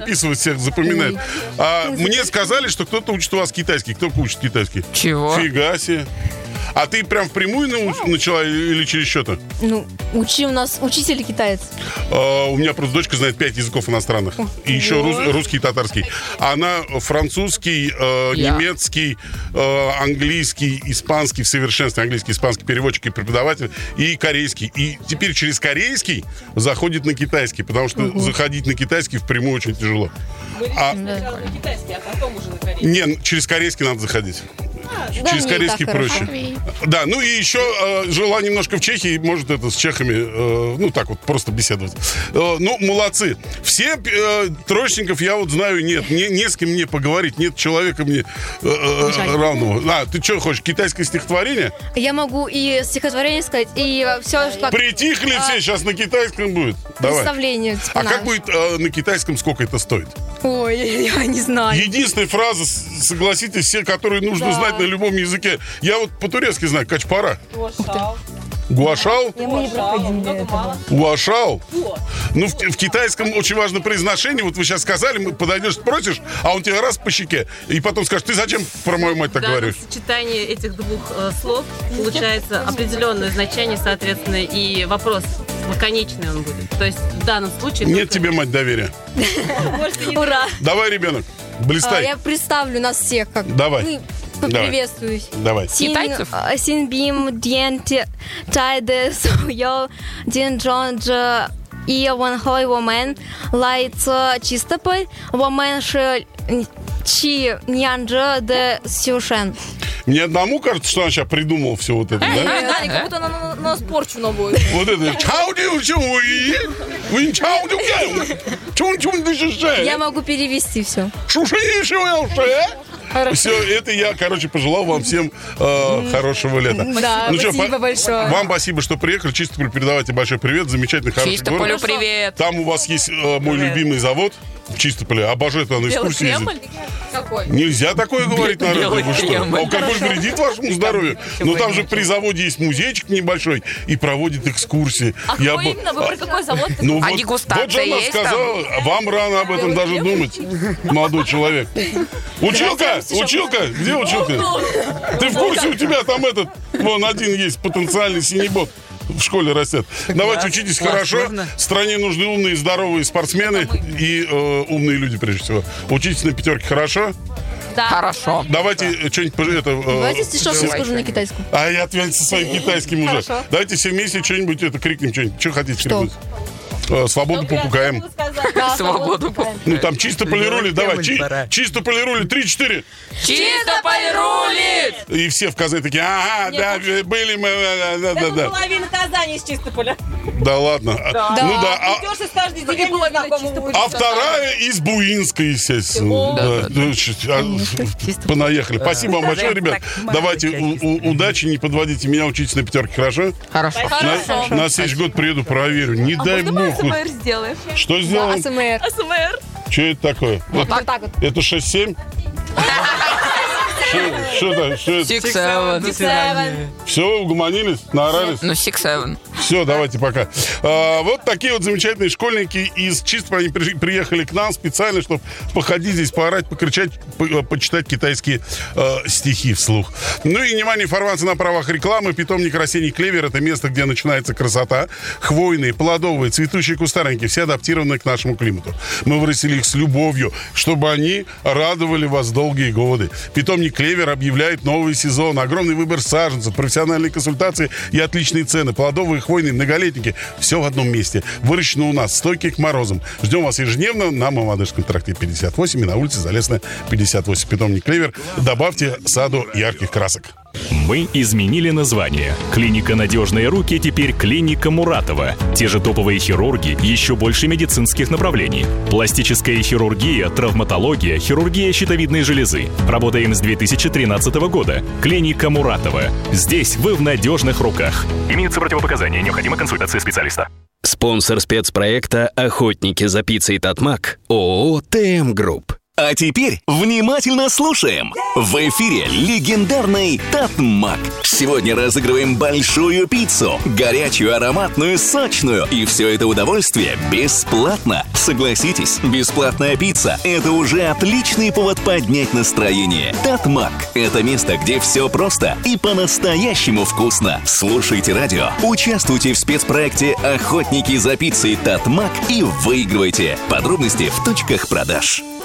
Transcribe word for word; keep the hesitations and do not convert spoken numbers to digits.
записывать всех, запоминать. А мне сказали, что кто-то учит у вас китайский. Кто учит китайский? Чего? Фига себе. А ты прям впрямую науч- начала или через что-то? Ну, учи у нас учитель китаец. А, у меня просто дочка знает пять языков иностранных. И еще рус- русский и татарский. Она французский, э, Я. немецкий, э, английский, испанский в совершенстве. Английский, испанский переводчик и преподаватель. И корейский. И теперь через корейский заходит на китайский. Потому что угу. заходить на китайский впрямую очень тяжело. Мы решили а, сначала на китайский, а потом уже на корейский. Не, через корейский надо заходить. А, через да, корейский проще. Хорошо. Да, ну и еще э, жила немножко в Чехии, может, это с чехами, э, ну так вот, просто беседовать. Э, ну, молодцы. Все э, троечников я вот знаю, нет, не, не с кем мне поговорить, нет человека мне э, э, равного. А, ты что хочешь, китайское стихотворение? Я могу и стихотворение сказать, и все, что... Притихли а, все, сейчас на китайском будет. Давай. Представление. А как будет э, на китайском, сколько это стоит? Ой, я не знаю. Единственная фраза, согласитесь, все, которые нужно да. знать на любом языке. Я вот по-турецки знаю, качпара. Гуашал. Гуашал? Мы не проходили этого. Гуашал? Ну, в, в китайском очень важно произношение. Вот вы сейчас сказали, мы подойдешь, спросишь, а он тебе раз по щеке, и потом скажет, ты зачем про мою мать так да, говоришь? В сочетании этих двух э, слов получается определенное значение, соответственно, и вопрос лаконичный он будет. То есть в данном случае... Нет тебе, мать, доверия. Ура! Давай, ребенок, блистай. Я представлю нас всех как... Давай. Поприветствуюсь. Давай. Китайцев? Син бим диан чай де сойо дин джон джа и ван хой вомен лайца чистополь вомен ши чи нянджа де сюшен. Мне одному кажется, что она сейчас придумала все вот это, да? Да, как будто она на нас порчу наводит. Вот это. Я могу перевести все. Все, это я, короче, пожелал вам всем э, хорошего лета. Да, ну, спасибо что, большое. Вам спасибо, что приехали. Чистополь, передавайте большой привет. Замечательный, хороший Чистополю город. привет. Там у вас есть э, мой привет. любимый завод в Чистополе. Обожаю туда на экскурсии ездить. Какой? Нельзя такое говорить на радио. Вы что? Кремль. Алкоголь вредит вашему здоровью. Но там же при заводе есть музейчик небольшой и проводит экскурсии. А Я какой бы... именно? Вы про какой завод? Ну, А вот, дегустация вот же она есть сказала, вам рано об этом даже думать, молодой человек. Училка, училка, где училка? Ты в курсе, у тебя там этот, вон один есть потенциальный синебот. В школе растет. Давайте учитесь хорошо. Стране нужны умные, здоровые спортсмены и э, умные люди, прежде всего. Учитесь на пятерке хорошо. Да. Хорошо. Давайте что-нибудь... Это, э, Давайте стишок я скажу на китайском. А я отвечу со своим китайским уже. Хорошо. Давайте все вместе что-нибудь это крикнем. Что-нибудь. Что хотите крикнуть? Э, свободу попугаем. Да, Свободу попугаем. Ну там чисто полирули. Давай. Чи- чисто полирули. Три-четыре. Чисто полирулит! И все в Казани такие, ага, да, были мы, да, да, да. Половина Казани из Чистополя. Да ладно. Да. Ну да. А, Идешь из каждой деревни знакомого. а вторая из Буинской, естественно. Да, да, а, понаехали. Спасибо вам большое, ребят. Давайте у- у- удачи, не подводите меня, учитесь на пятерке, хорошо? Хорошо. На, на следующий год приеду, проверю. Не дай Можно мы бог. вот- АСМР сделаем? Что сделаем? АСМР. АСМР. Что это такое? Вот так вот. Это шесть-семь? Что это? Что это? Six, seven. Seven. Все, угомонились, наорались? Ну, six, seven. Все, давайте пока. А, вот такие вот замечательные школьники из Чистополя, они при- приехали к нам специально, чтобы походить здесь, поорать, покричать, по- почитать китайские э, стихи вслух. Ну и, внимание, информация на правах рекламы. Питомник «Растений Клевер» — это место, где начинается красота. Хвойные, плодовые, цветущие кустарники, все адаптированы к нашему климату. Мы вырастили их с любовью, чтобы они радовали вас долгие годы. Питомник «Клевер» объявляет новый сезон. Огромный выбор саженцев, профессиональные консультации и отличные цены. Плодовые, хвойные, многолетники. Все в одном месте. Выращено у нас, стойкие к морозам. Ждем вас ежедневно на Мамадышском тракте пятьдесят восемь и на улице Залесная пятьдесят восемь. Питомник «Клевер». Добавьте саду ярких красок. Мы изменили название. Клиника «Надежные руки» теперь клиника Муратова. Те же топовые хирурги, еще больше медицинских направлений. Пластическая хирургия, травматология, хирургия щитовидной железы. Работаем с две тысячи тринадцатого года. Клиника Муратова. Здесь вы в надежных руках. Имеются противопоказания, необходима консультация специалиста. Спонсор спецпроекта «Охотники за пиццей Татмак» ООО «ТМ Групп». А теперь внимательно слушаем. В эфире легендарный Татмак. Сегодня разыгрываем большую пиццу. Горячую, ароматную, сочную. И все это удовольствие бесплатно. Согласитесь, бесплатная пицца – это уже отличный повод поднять настроение. Татмак – это место, где все просто и по-настоящему вкусно. Слушайте радио, участвуйте в спецпроекте «Охотники за пиццей Татмак» и выигрывайте. Подробности в точках продаж.